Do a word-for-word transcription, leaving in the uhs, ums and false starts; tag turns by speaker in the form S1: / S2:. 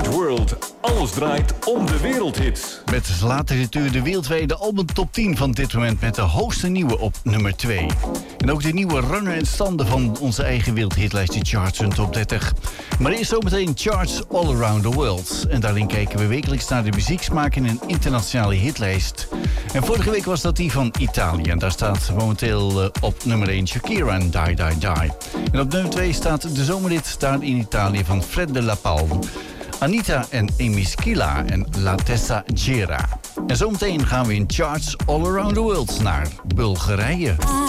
S1: World. Alles draait om de wereldhits.
S2: Met later dit uur de wereldwijde album top tien van dit moment met de hoogste nieuwe op nummer twee. En ook de nieuwe runner en standen van onze eigen wereldhitlijst, die charts hun top dertig. Maar eerst zometeen charts all around the world. En daarin kijken we wekelijks naar de muzieksmaak in een internationale hitlijst. En vorige week was dat die van Italië. En daar staat momenteel uh, op nummer één Shakira en Die Die Die. En op nummer twee staat de zomerhit daar in Italië van Fred de la Palme. Anita en Amy Schilla en La Testa Gera. En zometeen gaan we in charts all around the world naar Bulgarije.